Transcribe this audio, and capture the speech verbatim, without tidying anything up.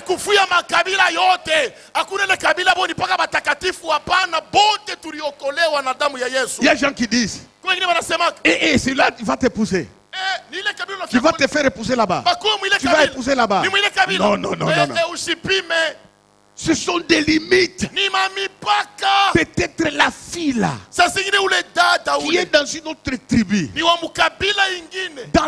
kufuya makabila yote. Hakuna ile kabila boni paka batakatifu hapana, bote tuliokolewa na damu ya Yesu. Il y a des gens qui disent, Kwa wengine wanasema, eh, eh, celui-là va t'épouser. eh, ni ile kabila Tu vas te faire épouser là-bas. Bakumu ile Tu vas kabila. épouser là-bas. Ni mwile kabila. Non, non, non, non, non. Eh, usipime. Ce sont des limites. Ni mamipaka. Peut-être la fille là, Sasa ingine ule dada qui ule est dans une autre tribu, ni wa mukabila ingine. dans